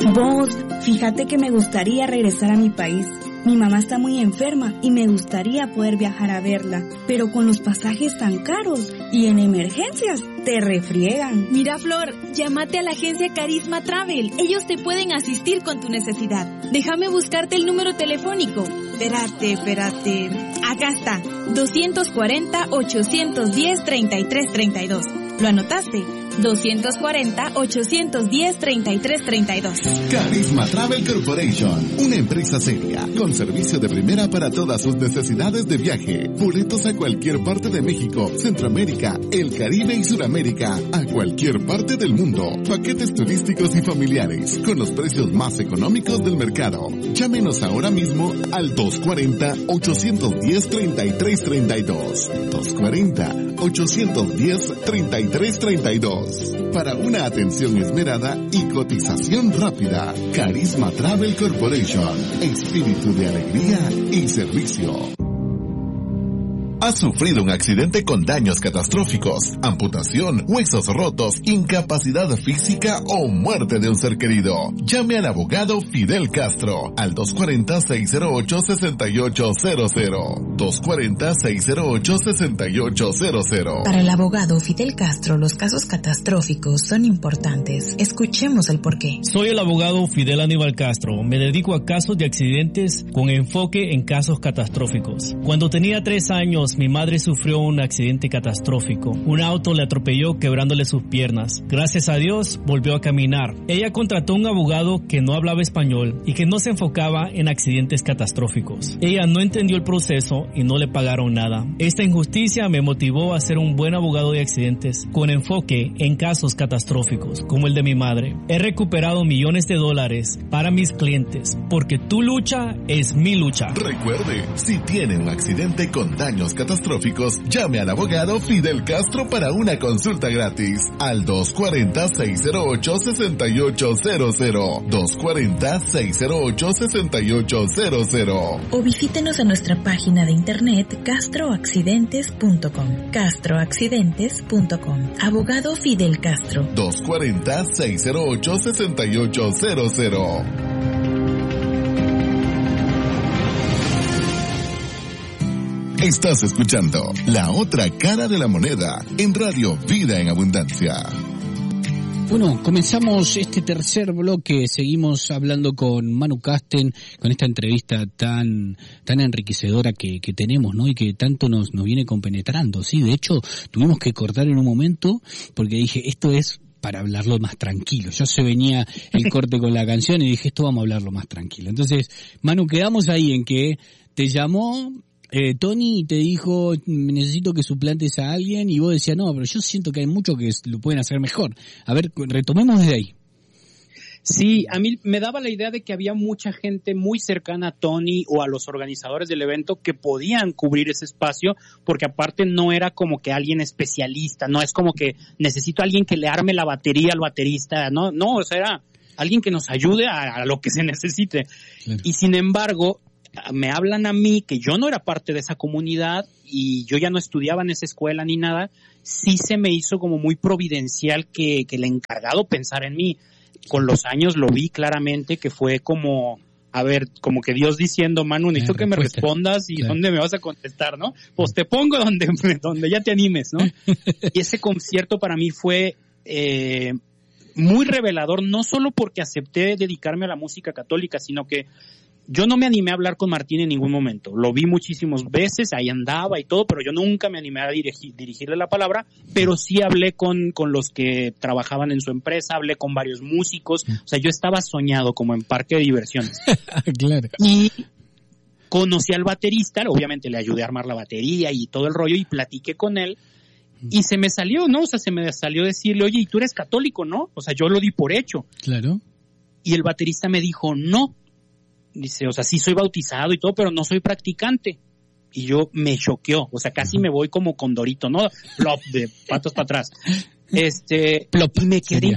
Vos, fíjate que me gustaría regresar a mi país. Mi mamá está muy enferma y me gustaría poder viajar a verla, pero con los pasajes tan caros y en emergencias te refriegan. Mira, Flor, llámate a la agencia Carisma Travel. Ellos te pueden asistir con tu necesidad. Déjame buscarte el número telefónico. Espérate. Acá está, 240-810-3332. ¿Lo anotaste? 240-810-3332. Carisma Travel Corporation, una empresa seria, con servicio de primera para todas sus necesidades de viaje. Boletos a cualquier parte de México, Centroamérica, el Caribe y Sudamérica, a cualquier parte del mundo. Paquetes turísticos y familiares, con los precios más económicos del mercado. Llámenos ahora mismo al 240-810-3332. 240-810-3332. Para una atención esmerada y cotización rápida. Carisma Travel Corporation. Espíritu de alegría y servicio. ¿Has sufrido un accidente con daños catastróficos, amputación, huesos rotos, incapacidad física o muerte de un ser querido? Llame al abogado Fidel Castro al 240-608-6800. 240-608-6800. Para el abogado Fidel Castro, los casos catastróficos son importantes. Escuchemos el porqué. Soy el abogado Fidel Aníbal Castro. Me dedico a casos de accidentes con enfoque en casos catastróficos. Cuando tenía 3 años, mi madre sufrió un accidente catastrófico. Un auto le atropelló quebrándole sus piernas. Gracias a Dios, volvió a caminar. Ella contrató un abogado que no hablaba español y que no se enfocaba en accidentes catastróficos. Ella no entendió el proceso y no le pagaron nada. Esta injusticia me motivó a ser un buen abogado de accidentes con enfoque en casos catastróficos, como el de mi madre. He recuperado millones de dólares para mis clientes, porque tu lucha es mi lucha. Recuerde, si tiene un accidente con daños catastróficos, llame al abogado Fidel Castro para una consulta gratis al 240-608-6800. 240-608-6800. O visítenos a nuestra página de internet castroaccidentes.com. castroaccidentes.com. Abogado Fidel Castro. 240-608-6800. Estás escuchando La Otra Cara de la Moneda en Radio Vida en Abundancia. Bueno, comenzamos este tercer bloque, seguimos hablando con Manu Kasten, con esta entrevista tan enriquecedora que tenemos, ¿no? Y que tanto nos viene compenetrando, ¿sí? De hecho, tuvimos que cortar en un momento porque dije, esto es para hablarlo más tranquilo. Ya se venía el corte con la canción y dije, esto vamos a hablarlo más tranquilo. Entonces, Manu, quedamos ahí en que te llamó Tony te dijo, necesito que suplantes a alguien, y vos decías, no, pero yo siento que hay mucho que lo pueden hacer mejor. A ver, retomemos desde ahí. Sí, a mí me daba la idea de que había mucha gente muy cercana a Tony o a los organizadores del evento que podían cubrir ese espacio, porque aparte no era como que alguien especialista, no es como que necesito a alguien que le arme la batería al baterista, no, o sea, era alguien que nos ayude a lo que se necesite. Claro. Y sin embargo, me hablan a mí, que yo no era parte de esa comunidad y yo ya no estudiaba en esa escuela ni nada. Sí se me hizo como muy providencial que el encargado pensara en mí. Con los años lo vi claramente que fue como, a ver, como que Dios diciendo, Manu, necesito que me respondas y claro, ¿dónde me vas a contestar, no? Pues te pongo donde ya te animes, ¿no? Y ese concierto para mí fue muy revelador, no solo porque acepté dedicarme a la música católica, sino que yo no me animé a hablar con Martín en ningún momento. Lo vi muchísimas veces, ahí andaba y todo, pero yo nunca me animé a dirigirle la palabra, pero sí hablé con los que trabajaban en su empresa, hablé con varios músicos. O sea, yo estaba soñado como en parque de diversiones. Claro. Y conocí al baterista, obviamente le ayudé a armar la batería y todo el rollo, y platiqué con él. Y se me salió, ¿no? O sea, se me salió decirle, oye, ¿y tú eres católico, no? O sea, yo lo di por hecho. Claro. Y el baterista me dijo, no. Dice, o sea, sí soy bautizado y todo, pero no soy practicante. Y yo me choqueó, o sea, casi me voy como Condorito, ¿no? Plop, de patas para atrás. Plop, y me quedé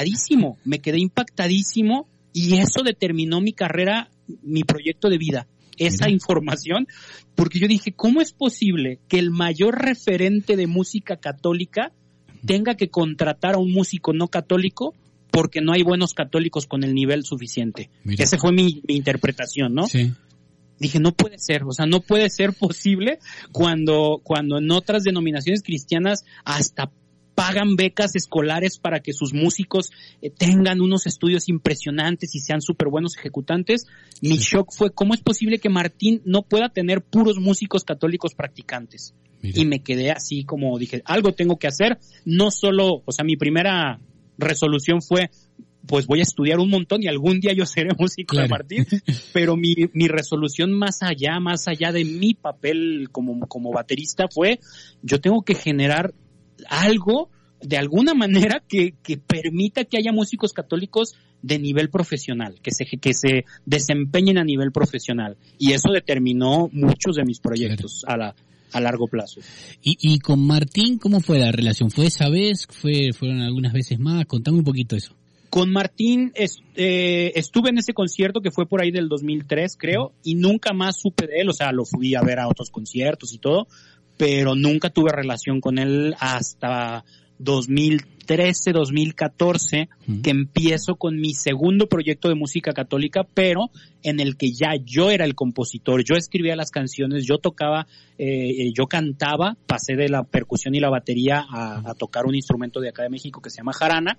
impactadísimo, y eso determinó mi carrera, mi proyecto de vida. Esa información, porque yo dije, ¿cómo es posible que el mayor referente de música católica tenga que contratar a un músico no católico porque no hay buenos católicos con el nivel suficiente. Mira. Esa fue mi interpretación, ¿no? Sí. Dije, no puede ser, o sea, no puede ser posible cuando en otras denominaciones cristianas hasta pagan becas escolares para que sus músicos tengan unos estudios impresionantes y sean súper buenos ejecutantes. Mi shock fue, ¿cómo es posible que Martín no pueda tener puros músicos católicos practicantes? Mira. Y me quedé así como dije, algo tengo que hacer, no solo, o sea, mi primera resolución fue, pues voy a estudiar un montón y algún día yo seré músico de Martín, pero mi resolución más allá de mi papel como baterista fue, yo tengo que generar algo de alguna manera que permita que haya músicos católicos de nivel profesional, que se desempeñen a nivel profesional, y eso determinó muchos de mis proyectos a largo plazo. ¿Y con Martín cómo fue la relación? ¿Fue esa vez? ¿Fueron algunas veces más? Contame un poquito eso. Con Martín estuve en ese concierto que fue por ahí del 2003, creo, y nunca más supe de él, o sea, lo fui a ver a otros conciertos y todo, pero nunca tuve relación con él hasta 2013, 2014, que empiezo con mi segundo proyecto de música católica, pero en el que ya yo era el compositor, yo escribía las canciones, yo tocaba, yo cantaba, pasé de la percusión y la batería a tocar un instrumento de acá de México que se llama jarana,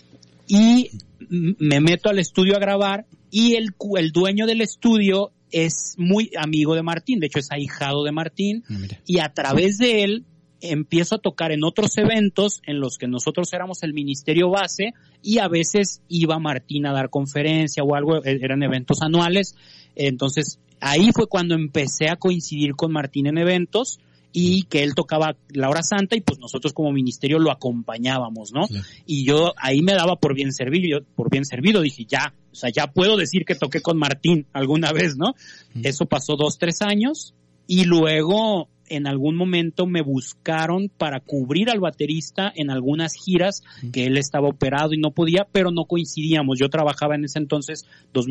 y me meto al estudio a grabar, y el dueño del estudio es muy amigo de Martín, de hecho es ahijado de Martín, y a través de él empiezo a tocar en otros eventos en los que nosotros éramos el ministerio base, y a veces iba Martín a dar conferencia o algo, eran eventos anuales. Entonces ahí fue cuando empecé a coincidir con Martín en eventos, y que él tocaba la hora santa y pues nosotros como ministerio lo acompañábamos, ¿no? Claro. Y yo ahí me daba por bien servido, dije ya, o sea, ya puedo decir que toqué con Martín alguna vez, ¿no? Eso pasó 2-3 años, y luego en algún momento me buscaron para cubrir al baterista en algunas giras que él estaba operado y no podía, pero no coincidíamos. Yo trabajaba en ese entonces,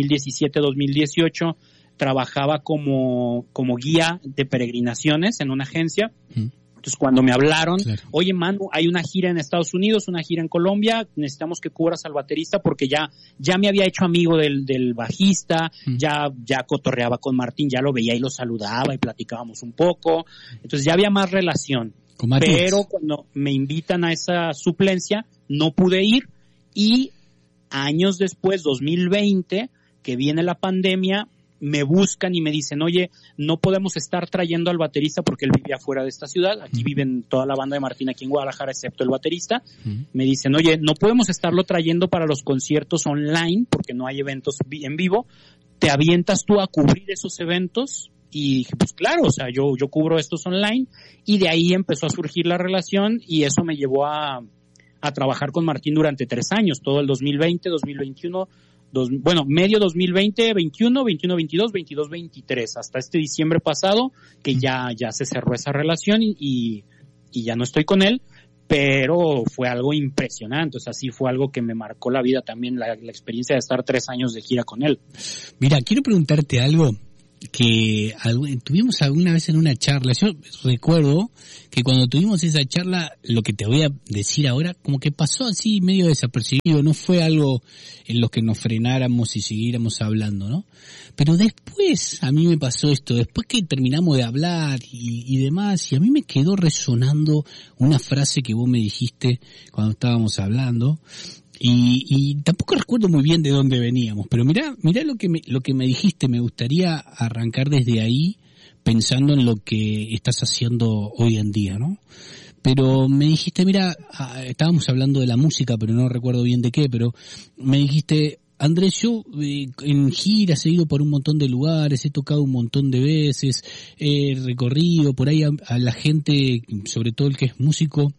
2017-2018, trabajaba como guía de peregrinaciones en una agencia. Entonces cuando me hablaron, oye Manu, hay una gira en Estados Unidos, una gira en Colombia, necesitamos que cubras al baterista, porque ya me había hecho amigo del bajista, ya cotorreaba con Martín, ya lo veía y lo saludaba y platicábamos un poco, entonces ya había más relación. Pero cuando me invitan a esa suplencia, no pude ir, y años después, 2020, que viene la pandemia, me buscan y me dicen, oye, no podemos estar trayendo al baterista porque él vivía fuera de esta ciudad, aquí viven toda la banda de Martín aquí en Guadalajara, excepto el baterista. Me dicen, oye, no podemos estarlo trayendo para los conciertos online porque no hay eventos en vivo, ¿te avientas tú a cubrir esos eventos? Y dije, pues claro, o sea, yo cubro estos online, y de ahí empezó a surgir la relación, y eso me llevó a trabajar con Martín durante 3 años, todo el 2020, 2021, medio 2020, 21, 22, 23, hasta este diciembre pasado, que ya se cerró esa relación y ya no estoy con él, pero fue algo impresionante, o sea, sí fue algo que me marcó la vida también, la experiencia de estar 3 años de gira con él. Mira, quiero preguntarte algo que tuvimos alguna vez en una charla. Yo recuerdo que cuando tuvimos esa charla, lo que te voy a decir ahora, como que pasó así medio desapercibido, no fue algo en lo que nos frenáramos y siguiéramos hablando, ¿no? Pero después a mí me pasó esto, después que terminamos de hablar y demás, y a mí me quedó resonando una frase que vos me dijiste cuando estábamos hablando. Y tampoco recuerdo muy bien de dónde veníamos, pero mirá lo que me dijiste. Me gustaría arrancar desde ahí, pensando en lo que estás haciendo hoy en día, ¿no? Pero me dijiste, mira, estábamos hablando de la música, pero no recuerdo bien de qué, pero me dijiste, Andrés, yo en giras he ido por un montón de lugares, he tocado un montón de veces, he recorrido por ahí a la gente, sobre todo el que es músico,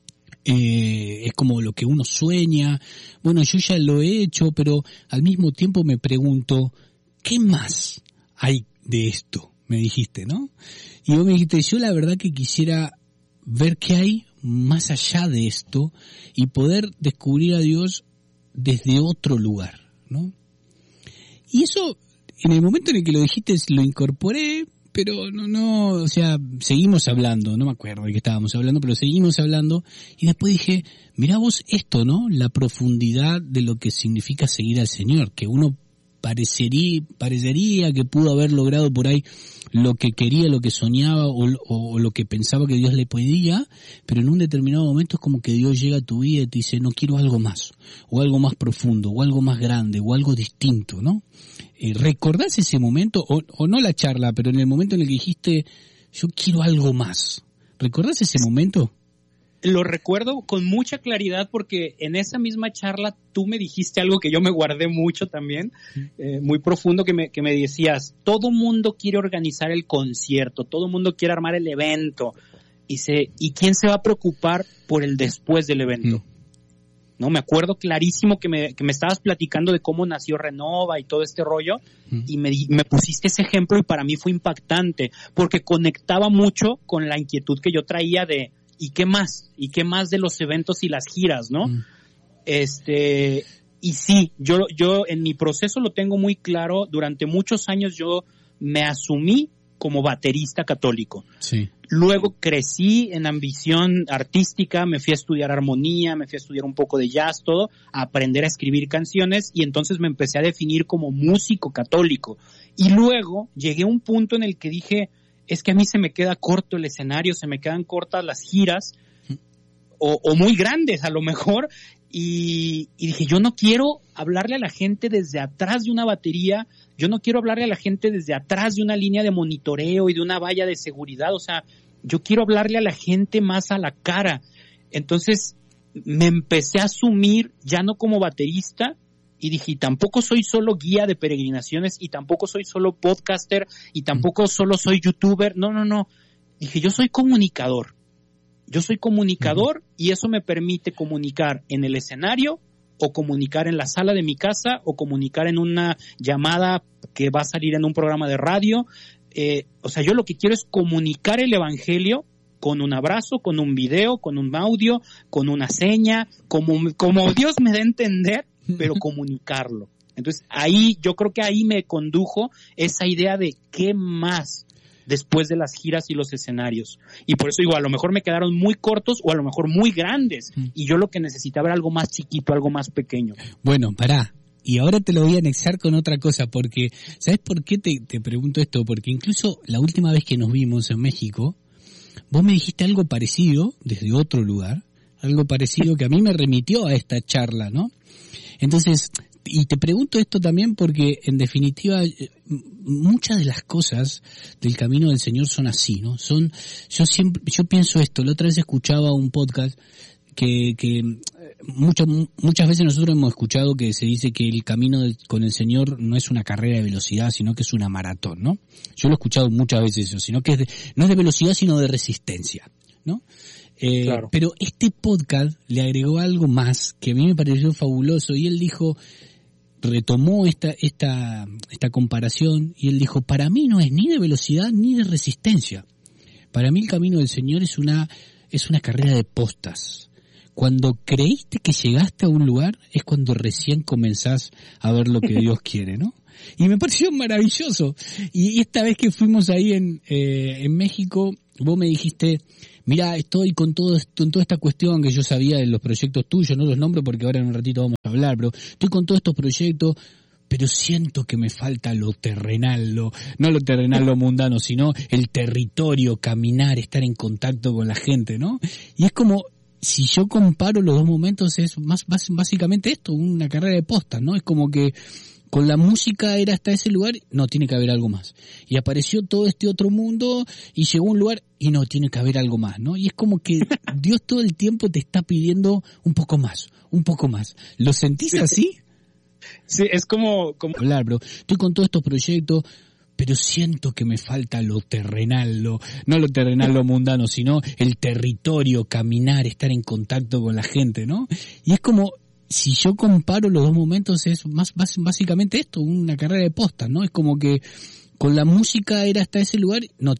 es como lo que uno sueña. Bueno, yo ya lo he hecho, pero al mismo tiempo me pregunto, ¿qué más hay de esto? Me dijiste, ¿no? Y vos me dijiste, yo la verdad que quisiera ver qué hay más allá de esto y poder descubrir a Dios desde otro lugar, ¿no? Y eso, en el momento en el que lo dijiste, lo incorporé, pero no, o sea, seguimos hablando, no me acuerdo de qué estábamos hablando, pero seguimos hablando, y después dije, mirá vos esto, ¿no? La profundidad de lo que significa seguir al Señor, que uno parecería que pudo haber logrado por ahí lo que quería, lo que soñaba o lo que pensaba que Dios le pedía, pero en un determinado momento es como que Dios llega a tu vida y te dice, no, quiero algo más, o algo más profundo, o algo más grande, o algo distinto, ¿no? ¿Recordás ese momento, o no la charla, pero en el momento en el que dijiste, yo quiero algo más? ¿Recordás ese momento? Lo recuerdo con mucha claridad porque en esa misma charla tú me dijiste algo que yo me guardé mucho también, muy profundo, que me decías, todo mundo quiere organizar el concierto, todo mundo quiere armar el evento, ¿y quién se va a preocupar por el después del evento? No, me acuerdo clarísimo que me estabas platicando de cómo nació Renova y todo este rollo, y me pusiste ese ejemplo y para mí fue impactante, porque conectaba mucho con la inquietud que yo traía de ¿y qué más? ¿Y qué más de los eventos y las giras, no? Y sí, yo en mi proceso lo tengo muy claro. Durante muchos años yo me asumí como baterista católico. Sí. Luego crecí en ambición artística, me fui a estudiar armonía, me fui a estudiar un poco de jazz, todo, a aprender a escribir canciones, y entonces me empecé a definir como músico católico. Y luego llegué a un punto en el que dije, es que a mí se me queda corto el escenario, se me quedan cortas las giras, o muy grandes a lo mejor, y dije, yo no quiero hablarle a la gente desde atrás de una batería, yo no quiero hablarle a la gente desde atrás de una línea de monitoreo y de una valla de seguridad, o sea, yo quiero hablarle a la gente más a la cara. Entonces me empecé a asumir ya no como baterista, y dije, tampoco soy solo guía de peregrinaciones, y tampoco soy solo podcaster, y tampoco solo soy youtuber, no. Dije, yo soy comunicador. Y eso me permite comunicar en el escenario, o comunicar en la sala de mi casa, o comunicar en una llamada que va a salir en un programa de radio. O sea, yo lo que quiero es comunicar el evangelio con un abrazo, con un video, con un audio, con una seña, como Dios me dé a entender, pero comunicarlo. Entonces yo creo que ahí me condujo esa idea de qué más después de las giras y los escenarios. Y por eso digo, a lo mejor me quedaron muy cortos o a lo mejor muy grandes, y yo lo que necesitaba era algo más chiquito, algo más pequeño. Bueno, pará. Y ahora te lo voy a anexar con otra cosa, porque ¿sabes por qué te pregunto esto? Porque incluso la última vez que nos vimos en México, vos me dijiste algo parecido desde otro lugar, algo parecido que a mí me remitió a esta charla, ¿no? Entonces, y te pregunto esto también porque, en definitiva, muchas de las cosas del camino del Señor son así, ¿no? Yo pienso esto. La otra vez escuchaba un podcast que muchas veces nosotros hemos escuchado que se dice que el camino con el Señor no es una carrera de velocidad, sino que es una maratón, ¿no? Yo lo he escuchado muchas veces eso, sino que no es de velocidad, sino de resistencia, ¿no? Claro. Pero este podcast le agregó algo más que a mí me pareció fabuloso, y él retomó esta comparación, y él dijo, para mí no es ni de velocidad ni de resistencia. Para mí el camino del Señor es una carrera de postas. Cuando creíste que llegaste a un lugar es cuando recién comenzás a ver lo que Dios quiere, ¿no? Y me pareció maravilloso. Y esta vez que fuimos ahí en México, vos me dijiste, mirá, estoy con toda esta cuestión que yo sabía de los proyectos tuyos, no los nombro porque ahora en un ratito vamos a hablar, pero estoy con todos estos proyectos, pero siento que me falta lo terrenal, no lo terrenal, lo mundano, sino el territorio, caminar, estar en contacto con la gente, ¿no? Y es como, si yo comparo los dos momentos, es básicamente esto, una carrera de postas, ¿no? Es como que con la música era hasta ese lugar, no, tiene que haber algo más. Y apareció todo este otro mundo y llegó a un lugar y no, tiene que haber algo más, ¿no? Y es como que Dios todo el tiempo te está pidiendo un poco más. ¿Lo sentís así? Sí, es como hablar, bro. Estoy con todos estos proyectos, pero siento que me falta lo terrenal, no lo terrenal, lo mundano, sino el territorio, caminar, estar en contacto con la gente, ¿no? Y es como, si yo comparo los dos momentos, es básicamente esto, una carrera de postas, ¿no? Es como que con la música era hasta ese lugar, no,